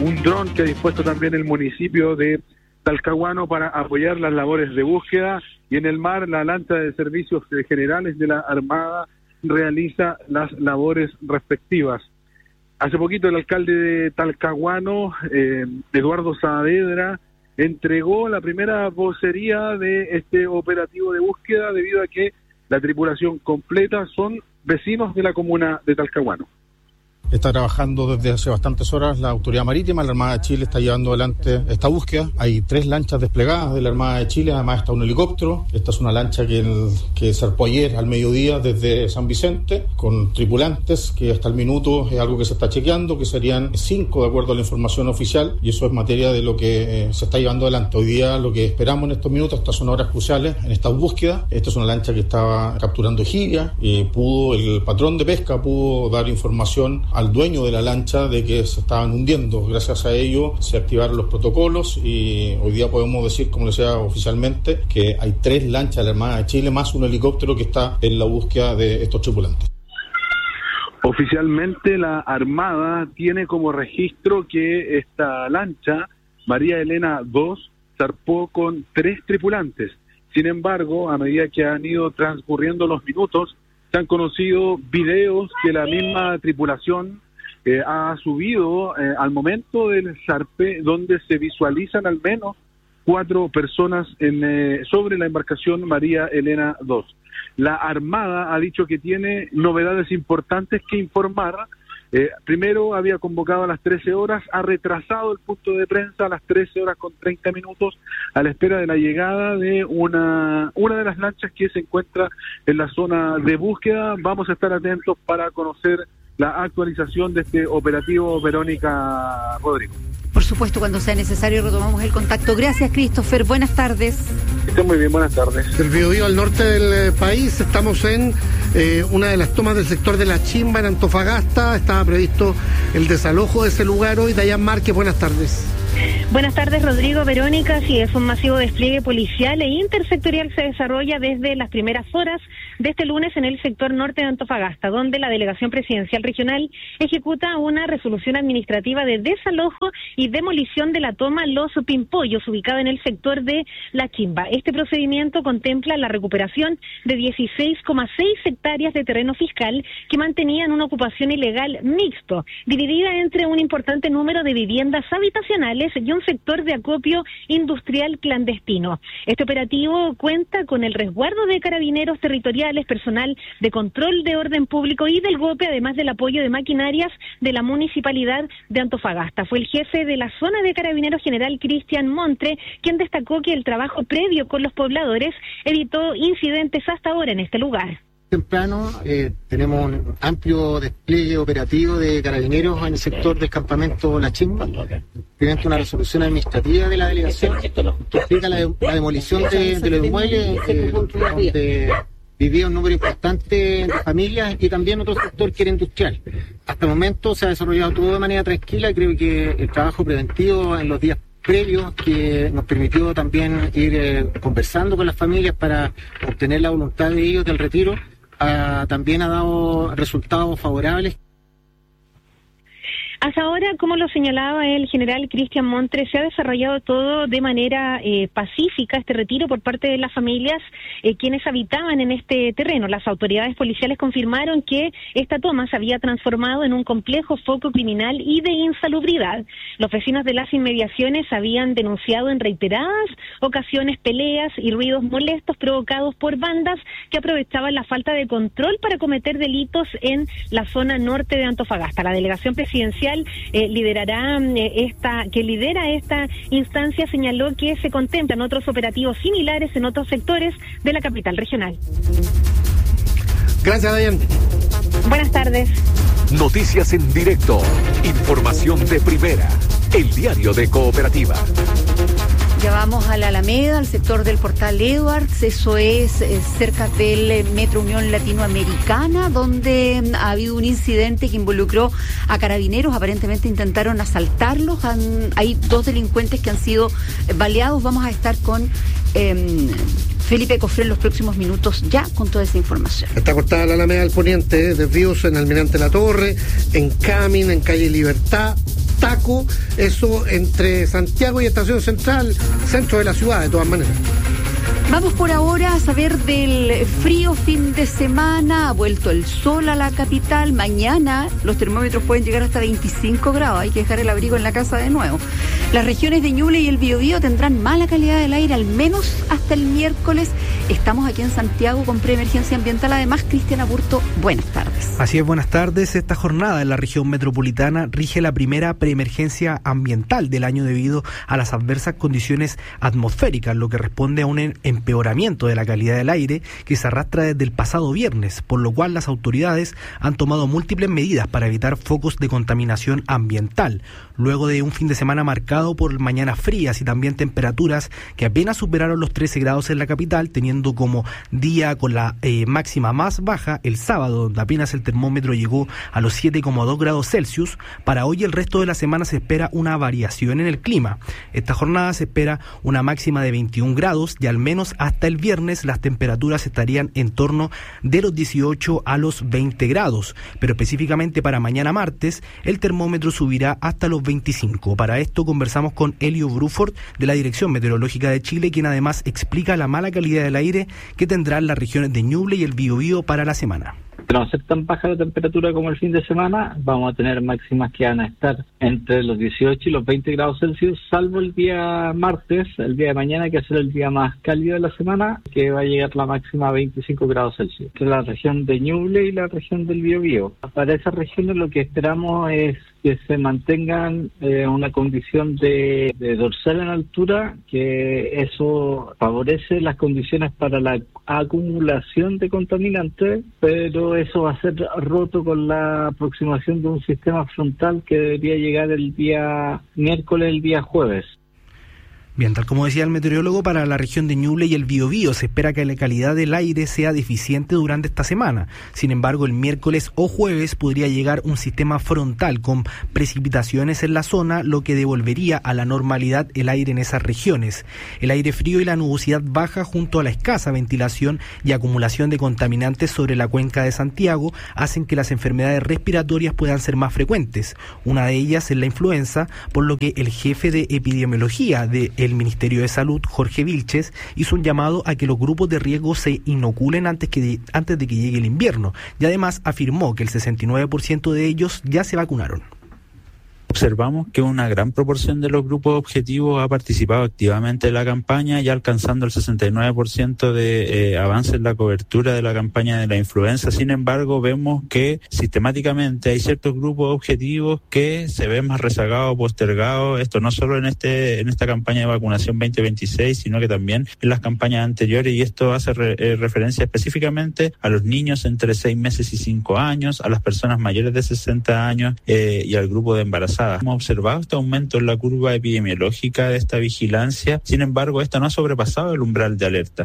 un dron que ha dispuesto también el municipio de Talcahuano para apoyar las labores de búsqueda, y en el mar la lancha de servicios generales de la Armada realiza las labores respectivas. Hace poquito el alcalde de Talcahuano, Eduardo Saavedra, entregó la primera vocería de este operativo de búsqueda debido a que la tripulación completa son vecinos de la comuna de Talcahuano. Está trabajando desde hace bastantes horas la Autoridad Marítima. La Armada de Chile está llevando adelante esta búsqueda. Hay 3 lanchas desplegadas de la Armada de Chile, además está un helicóptero. Esta es una lancha que zarpó ayer al mediodía desde San Vicente, con tripulantes, que hasta el minuto es algo que se está chequeando, que serían 5 de acuerdo a la información oficial, y eso es materia de lo que se está llevando adelante. Hoy día lo que esperamos en estos minutos, estas son horas cruciales en esta búsqueda. Esta es una lancha que estaba capturando ejibia, y el patrón de pesca pudo dar información al dueño de la lancha de que se estaban hundiendo. Gracias a ello se activaron los protocolos y hoy día podemos decir, como decía oficialmente, que hay 3 lanchas de la Armada de Chile más un helicóptero que está en la búsqueda de estos tripulantes. Oficialmente la Armada tiene como registro que esta lancha, María Elena II, zarpó con 3 tripulantes. Sin embargo, a medida que han ido transcurriendo los minutos, se han conocido videos que la misma tripulación ha subido al momento del zarpe, donde se visualizan al menos 4 personas sobre la embarcación María Elena II. La Armada ha dicho que tiene novedades importantes que informar. Primero había convocado a las 13 horas, ha retrasado el punto de prensa a las 13 horas con 30 minutos a la espera de la llegada de una de las lanchas que se encuentra en la zona de búsqueda. Vamos a estar atentos para conocer la actualización de este operativo, Verónica, Rodrigo. Por supuesto, cuando sea necesario retomamos el contacto. Gracias, Christopher. Buenas tardes. Estén muy bien, buenas tardes. Del Biobío al norte del país, estamos en una de las tomas del sector de La Chimba, en Antofagasta. Estaba previsto el desalojo de ese lugar hoy. Dayan Márquez, buenas tardes. Buenas tardes, Rodrigo, Verónica. Sí, es un masivo despliegue policial e intersectorial se desarrolla desde las primeras horas de este lunes en el sector norte de Antofagasta, donde la Delegación Presidencial Regional ejecuta una resolución administrativa de desalojo y demolición de la toma Los Pimpollos, ubicada en el sector de La Chimba. Este procedimiento contempla la recuperación de 16,6 hectáreas de terreno fiscal que mantenían una ocupación ilegal mixto, dividida entre un importante número de viviendas habitacionales y un sector de acopio industrial clandestino. Este operativo cuenta con el resguardo de carabineros territoriales, personal de control de orden público y del GOPE, además del apoyo de maquinarias de la Municipalidad de Antofagasta. Fue el jefe de la zona de Carabineros General Cristian Montre quien destacó que el trabajo previo con los pobladores evitó incidentes hasta ahora en este lugar. Temprano tenemos un amplio despliegue operativo de carabineros en el sector del campamento La Chimba, mediante una resolución administrativa de la delegación que explica la demolición de los inmuebles donde vivía un número importante de familias y también otro sector que era industrial. Hasta el momento se ha desarrollado todo de manera tranquila y creo que el trabajo preventivo en los días previos que nos permitió también ir conversando con las familias para obtener la voluntad de ellos del retiro, también ha dado resultados favorables. Hasta ahora, como lo señalaba el general Cristian Montre, se ha desarrollado todo de manera pacífica, este retiro por parte de las familias quienes habitaban en este terreno. Las autoridades policiales confirmaron que esta toma se había transformado en un complejo foco criminal y de insalubridad. Los vecinos de las inmediaciones habían denunciado en reiteradas ocasiones peleas y ruidos molestos provocados por bandas que aprovechaban la falta de control para cometer delitos en la zona norte de Antofagasta. La delegación presidencial lidera esta instancia, señaló que se contemplan otros operativos similares en otros sectores de la capital regional. Gracias, Dayan. Buenas tardes. Noticias en directo, información de primera, el diario de Cooperativa. Ya vamos a la Alameda, al sector del Portal Edwards, eso es cerca del Metro Unión Latinoamericana, donde ha habido un incidente que involucró a carabineros, aparentemente intentaron asaltarlos, hay 2 delincuentes que han sido baleados. Vamos a estar con Felipe Cofré en los próximos minutos ya con toda esa información. Está cortada la Alameda al poniente, desvíos en Almirante La Torre, en Camin, en Calle Libertad, taco, eso entre Santiago y Estación Central, centro de la ciudad, de todas maneras. Vamos por ahora a saber del frío fin de semana. Ha vuelto el sol a la capital. Mañana los termómetros pueden llegar hasta 25 grados. Hay que dejar el abrigo en la casa de nuevo. Las regiones de Ñuble y el Biobío tendrán mala calidad del aire, al menos hasta el miércoles. Estamos aquí en Santiago con preemergencia ambiental. Además, Cristian Aburto, buenas tardes. Así es, buenas tardes. Esta jornada en la región metropolitana rige la primera preemergencia ambiental del año debido a las adversas condiciones atmosféricas, lo que responde a un empeoramiento de la calidad del aire que se arrastra desde el pasado viernes, por lo cual las autoridades han tomado múltiples medidas para evitar focos de contaminación ambiental. Luego de un fin de semana marcado por mañanas frías y también temperaturas que apenas superaron los 13 grados en la capital, teniendo como día con la máxima más baja el sábado, donde apenas el termómetro llegó a los 7,2 grados Celsius. Para hoy el resto de la semana se espera una variación en el clima. Esta jornada se espera una máxima de 21 grados y al menos hasta el viernes las temperaturas estarían en torno de los 18 a los 20 grados, pero específicamente para mañana martes el termómetro subirá hasta los 25. Para esto conversamos con Elio Bruford de la Dirección Meteorológica de Chile, quien además explica la mala calidad del aire que tendrán las regiones de Ñuble y el Biobío para la semana. No va a ser tan baja la temperatura como el fin de semana, vamos a tener máximas que van a estar entre los 18 y los 20 grados Celsius, salvo el día martes, el día de mañana, que va a ser el día más cálido de la semana, que va a llegar la máxima a 25 grados Celsius. Entre la región de Ñuble y la región del Biobío. Para esas regiones lo que esperamos es que se mantengan una condición de dorsal en altura, que eso favorece las condiciones para la acumulación de contaminantes, pero eso va a ser roto con la aproximación de un sistema frontal que debería llegar el día miércoles, el día jueves. Bien, tal como decía el meteorólogo, para la región de Ñuble y el Biobío se espera que la calidad del aire sea deficiente durante esta semana. Sin embargo, el miércoles o jueves podría llegar un sistema frontal con precipitaciones en la zona, lo que devolvería a la normalidad el aire en esas regiones. El aire frío y la nubosidad baja junto a la escasa ventilación y acumulación de contaminantes sobre la cuenca de Santiago hacen que las enfermedades respiratorias puedan ser más frecuentes. Una de ellas es la influenza, por lo que el jefe de epidemiología del Ministerio de Salud, Jorge Vilches, hizo un llamado a que los grupos de riesgo se inoculen antes de que llegue el invierno, y además afirmó que el 69% de ellos ya se vacunaron. Observamos que una gran proporción de los grupos objetivos ha participado activamente en la campaña, ya alcanzando el 69% de avance en la cobertura de la campaña de la influenza. Sin embargo, vemos que sistemáticamente hay ciertos grupos objetivos que se ven más rezagados, postergados. Esto no solo en esta campaña de vacunación 2026, sino que también en las campañas anteriores, y esto hace referencia específicamente a los niños entre 6 meses y 5 años, a las personas mayores de 60 años y al grupo de embarazadas. Hemos observado este aumento en la curva epidemiológica de esta vigilancia, sin embargo, esta no ha sobrepasado el umbral de alerta.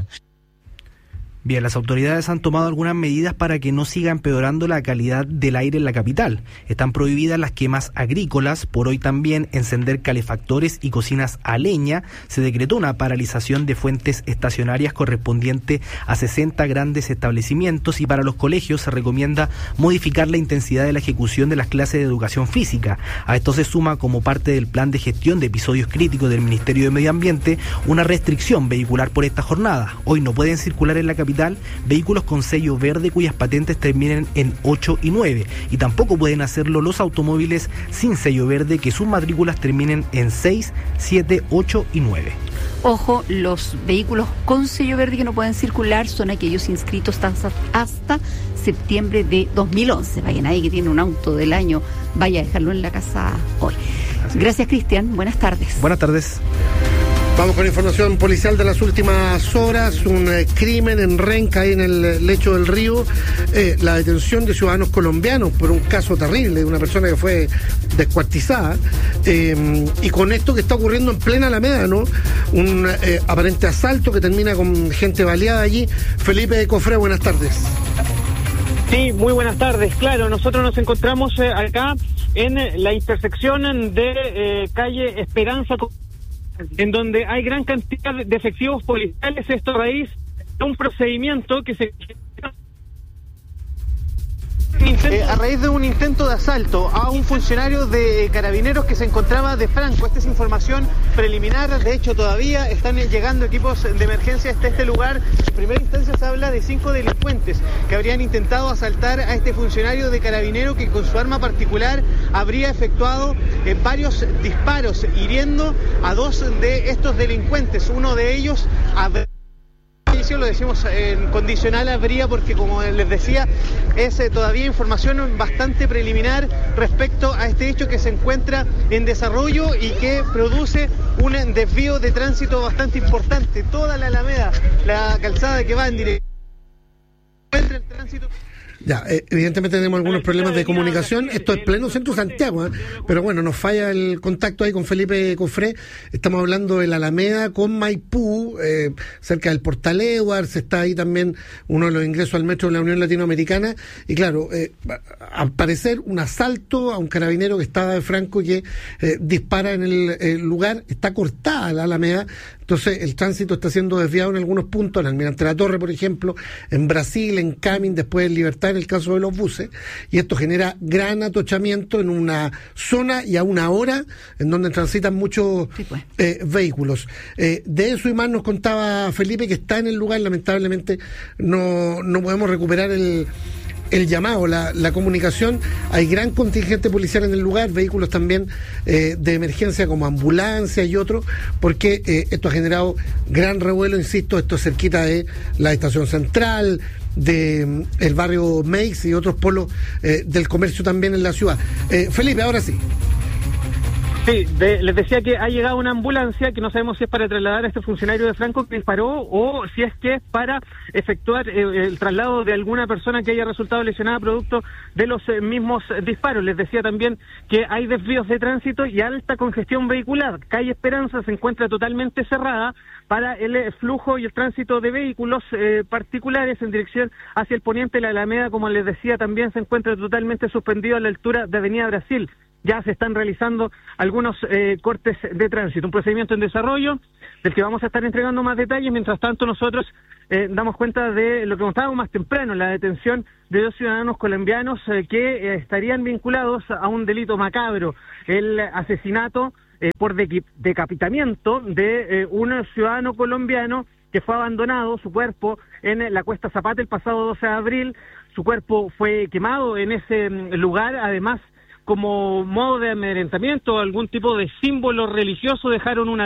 Bien, las autoridades han tomado algunas medidas para que no siga empeorando la calidad del aire en la capital. Están prohibidas las quemas agrícolas, por hoy también encender calefactores y cocinas a leña. Se decretó una paralización de fuentes estacionarias correspondiente a 60 grandes establecimientos, y para los colegios se recomienda modificar la intensidad de la ejecución de las clases de educación física. A esto se suma, como parte del plan de gestión de episodios críticos del Ministerio de Medio Ambiente, una restricción vehicular por esta jornada. Hoy no pueden circular en la capital vehículos con sello verde cuyas patentes terminen en 8 y 9, y tampoco pueden hacerlo los automóviles sin sello verde que sus matrículas terminen en 6, 7, 8 y 9. Ojo, los vehículos con sello verde que no pueden circular son aquellos inscritos hasta septiembre de 2011. Vaya, nadie que tiene un auto del año vaya a dejarlo en la casa hoy. Gracias, Cristian. Buenas tardes. Buenas tardes. Vamos con información policial de las últimas horas. Un crimen en Renca, ahí en el lecho del río. La detención de ciudadanos colombianos por un caso terrible de una persona que fue descuartizada. Y con esto que está ocurriendo en plena Alameda, ¿no? Un aparente asalto que termina con gente baleada allí. Felipe de Cofré, buenas tardes. Sí, muy buenas tardes. Claro, nosotros nos encontramos acá en la intersección de calle Esperanza, en donde hay gran cantidad de efectivos policiales. Esto a raíz de un procedimiento que se a raíz de un intento de asalto a un funcionario de Carabineros que se encontraba de Franco. Esta es información preliminar. De hecho, todavía están llegando equipos de emergencia hasta este lugar. En primera instancia se habla de 5 delincuentes que habrían intentado asaltar a este funcionario de Carabineros, que con su arma particular habría efectuado varios disparos, hiriendo a 2 de estos delincuentes. Uno de ellos lo decimos en condicional habría, porque como les decía, es todavía información bastante preliminar respecto a este hecho que se encuentra en desarrollo y que produce un desvío de tránsito bastante importante. Toda la Alameda, la calzada que va en dirección el tránsito. Ya, evidentemente tenemos algunos problemas de comunicación. Esto es pleno centro de Santiago, pero bueno, nos falla el contacto ahí con Felipe Cofré. Estamos hablando de la Alameda con Maipú, cerca del Portal Edwards. Está ahí también uno de los ingresos al metro de la Unión Latinoamericana. Y claro, al parecer un asalto a un carabinero que estaba de Franco y que dispara en el lugar. Está cortada la Alameda, entonces el tránsito está siendo desviado en algunos puntos, en Almirante La Torre, por ejemplo, en Brasil, en Camin, después en Libertad, en el caso de los buses, y esto genera gran atochamiento en una zona y a una hora en donde transitan muchos vehículos. De eso y más nos contaba Felipe, que está en el lugar. Lamentablemente no podemos recuperar el llamado, la comunicación. Hay gran contingente policial en el lugar, vehículos también de emergencia como ambulancia y otros, porque esto ha generado gran revuelo, insisto. Esto es cerquita de la estación central, de el barrio Meix y otros polos del comercio también en la ciudad. Felipe, ahora sí. Sí, les decía que ha llegado una ambulancia que no sabemos si es para trasladar a este funcionario de Franco que disparó o si es que es para efectuar el traslado de alguna persona que haya resultado lesionada producto de los mismos disparos. Les decía también que hay desvíos de tránsito y alta congestión vehicular. Calle Esperanza se encuentra totalmente cerrada para el flujo y el tránsito de vehículos particulares en dirección hacia el poniente. La Alameda, como les decía, también se encuentra totalmente suspendido a la altura de Avenida Brasil. Ya se están realizando algunos cortes de tránsito, un procedimiento en desarrollo del que vamos a estar entregando más detalles. Mientras tanto, nosotros damos cuenta de lo que contábamos más temprano, la detención de 2 ciudadanos colombianos que estarían vinculados a un delito macabro, el asesinato por decapitamiento de un ciudadano colombiano que fue abandonado, su cuerpo, en la Cuesta Zapata el pasado 12 de abril. Su cuerpo fue quemado en ese lugar. Además, como modo de amedrentamiento, algún tipo de símbolo religioso, dejaron una